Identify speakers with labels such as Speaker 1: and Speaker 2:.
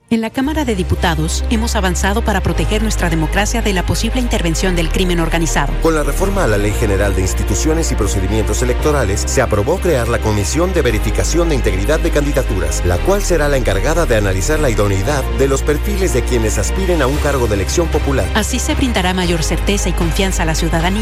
Speaker 1: En la Cámara de Diputados hemos avanzado para proteger nuestra democracia de la posible intervención del crimen organizado.
Speaker 2: Con la reforma a la Ley General de Instituciones y Procedimientos Electorales, se aprobó crear la Comisión de Verificación de Integridad de Candidaturas, la cual será la encargada de analizar la idoneidad de los perfiles de quienes aspiren a un cargo de elección popular.
Speaker 1: Así se brindará mayor certeza y confianza a la ciudadanía